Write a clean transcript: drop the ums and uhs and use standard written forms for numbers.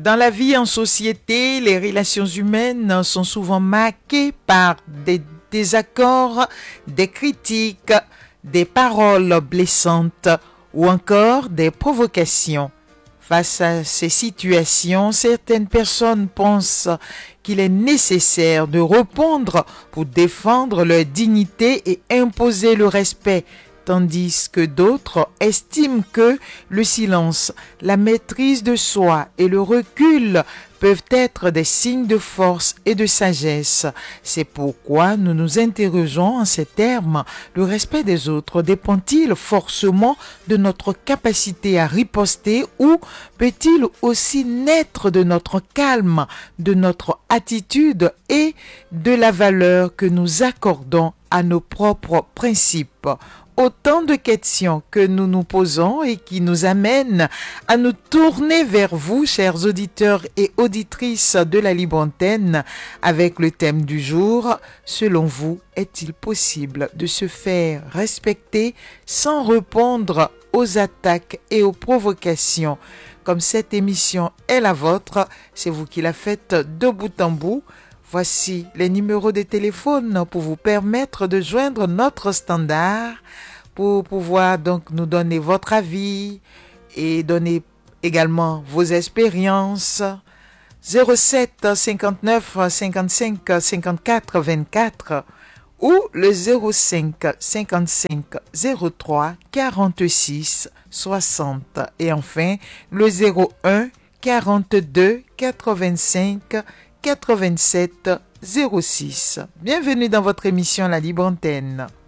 Dans la vie en société, les relations humaines sont souvent marquées par des désaccords, des critiques, des paroles blessantes ou encore des provocations. Face à ces situations, certaines personnes pensent qu'il est nécessaire de répondre pour défendre leur dignité et imposer le respect, tandis que d'autres estiment que le silence, la maîtrise de soi et le recul peuvent être des signes de force et de sagesse. C'est pourquoi nous nous interrogeons en ces termes. Le respect des autres dépend-il forcément de notre capacité à riposter ou peut-il aussi naître de notre calme, de notre attitude et de la valeur que nous accordons à nos propres principes? Autant de questions que nous nous posons et qui nous amènent à nous tourner vers vous, chers auditeurs et auditrices de la Libre Antenne, avec le thème du jour. Selon vous, est-il possible de se faire respecter sans répondre aux attaques et aux provocations? Comme cette émission est la vôtre, c'est vous qui la faites de bout en bout. Voici les numéros de téléphone pour vous permettre de joindre notre standard, pour pouvoir donc nous donner votre avis et donner également vos expériences. 07 59 55 54 24 ou le 05 55 03 46 60 et enfin le 01 42 85 87 06. Bienvenue dans votre émission La Libre Antenne.